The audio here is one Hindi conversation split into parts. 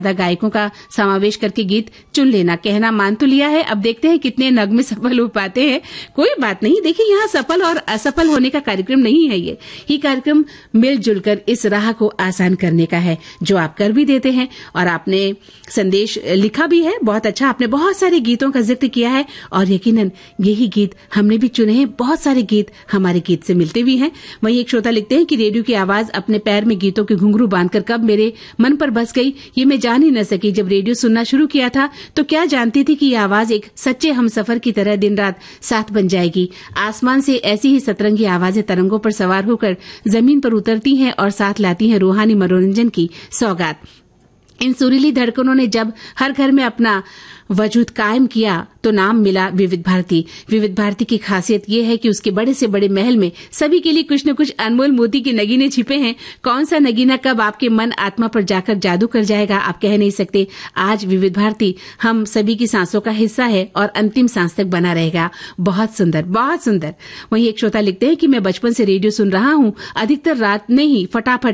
गायकों का समावेश करके गीत चुन लेना। कहना मान तो लिया है, अब देखते हैं कितने नगमे सफल हो पाते हैं। कोई बात नहीं, देखिए यहाँ सफल और असफल होने का कार्यक्रम नहीं है, ये कार्यक्रम मिलजुल कर इस राह को आसान करने का है, जो आप कर भी देते हैं। और आपने संदेश लिखा भी है, बहुत अच्छा। आपने बहुत सारे गीतों का जिक्र किया है और यकीनन यही गीत हमने भी चुने हैं। बहुत सारे गीत हमारे गीत से मिलते भी हैं। वहीं एक श्रोता लिखते हैं कि रेडियो की आवाज अपने पैर में गीतों के घुंघरू बांधकर कब मेरे मन पर बस गई, ये मैं जान ही न सकी। जब रेडियो सुनना शुरू किया था तो क्या जानती थी कि ये आवाज एक सच्चे हमसफर की तरह दिन रात साथ बन जाएगी। आसमान से ऐसी ही सतरंगी आवाजें तरंगों पर सवार होकर जमीन पर उतरती हैं और साथ लाती हैं रूहानी मनोरंजन की सौगात। इन सुरीली धड़कनों ने जब हर घर में अपना वजूद कायम किया तो नाम मिला विविध भारती। विविध भारती की खासियत यह है कि उसके बड़े से बड़े महल में सभी के लिए कुछ न कुछ अनमोल मोती के नगीने छिपे हैं। कौन सा नगीना कब आपके मन आत्मा पर जाकर जादू कर जाएगा, आप कह नहीं सकते। आज विविध भारती हम सभी की सांसों का हिस्सा है और अंतिम सांस तक बना रहेगा। बहुत सुंदर, बहुत सुंदर। वहीं एक श्रोता लिखते हैं कि मैं बचपन से रेडियो सुन रहा हूं, अधिकतर रात में ही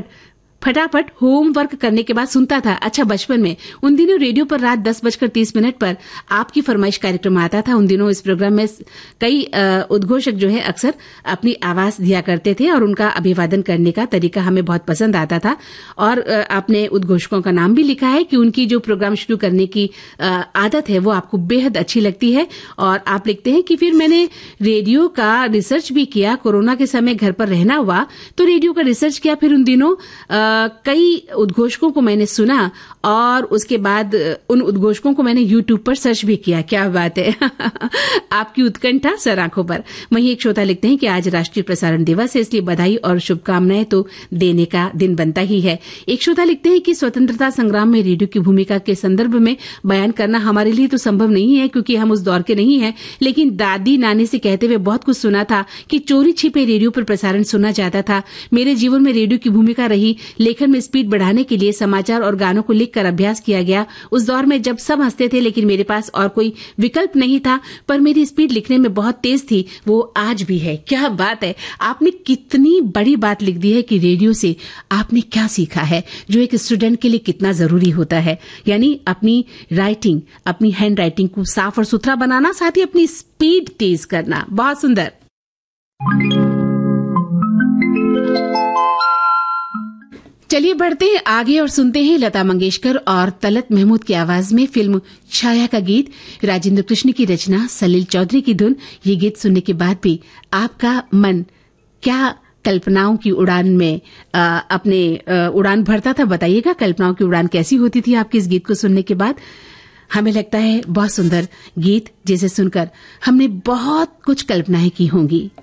फटाफट होमवर्क करने के बाद सुनता था। अच्छा, बचपन में उन दिनों रेडियो पर रात 10:30 पर आपकी फरमाइश कार्यक्रम आता था। उन दिनों इस प्रोग्राम में कई उद्घोषक जो है अक्सर अपनी आवाज दिया करते थे और उनका अभिवादन करने का तरीका हमें बहुत पसंद आता था। और आपने उद्घोषकों का नाम भी लिखा है कि उनकी जो प्रोग्राम शुरू करने की आदत है वो आपको बेहद अच्छी लगती है। और आप लिखते हैं कि फिर मैंने रेडियो का रिसर्च भी किया। कोरोना के समय घर पर रहना हुआ तो रेडियो का रिसर्च किया। फिर उन दिनों कई उद्घोषकों को मैंने सुना और उसके बाद उन उद्घोषकों को मैंने YouTube पर सर्च भी किया। क्या बात है आपकी उत्कंठा सर आंखों पर। वहीं एक श्रोता लिखते हैं कि आज राष्ट्रीय प्रसारण दिवस है, इसलिए बधाई और शुभकामनाएं तो देने का दिन बनता ही है। एक श्रोता लिखते हैं कि स्वतंत्रता संग्राम में रेडियो की भूमिका के संदर्भ में बयान करना हमारे लिए तो संभव नहीं है क्योंकि हम उस दौर के नहीं हैं, लेकिन दादी नानी से कहते हुए बहुत कुछ सुना था कि चोरी छिपे रेडियो पर प्रसारण सुना जाता था। मेरे जीवन में रेडियो की भूमिका रही। लेखन में स्पीड बढ़ाने के लिए समाचार और गानों को लिखकर अभ्यास किया गया। उस दौर में जब सब हंसते थे लेकिन मेरे पास और कोई विकल्प नहीं था, पर मेरी स्पीड लिखने में बहुत तेज थी, वो आज भी है। क्या बात है, आपने कितनी बड़ी बात लिख दी है कि रेडियो से आपने क्या सीखा है, जो एक स्टूडेंट के लिए कितना जरूरी होता है। यानी अपनी राइटिंग, अपनी हैंड राइटिंग को साफ और सुथरा बनाना, साथ ही अपनी स्पीड तेज करना। बहुत सुंदर। चलिए बढ़ते हैं आगे और सुनते हैं लता मंगेशकर और तलत महमूद की आवाज में फिल्म छाया का गीत। राजेंद्र कृष्ण की रचना, सलील चौधरी की धुन। ये गीत सुनने के बाद भी आपका मन क्या कल्पनाओं की उड़ान में अपने उड़ान भरता था, बताइएगा। कल्पनाओं की उड़ान कैसी होती थी आपके इस गीत को सुनने के बाद। हमें लगता है बहुत सुंदर गीत जिसे सुनकर हमने बहुत कुछ कल्पनाएं की होंगी।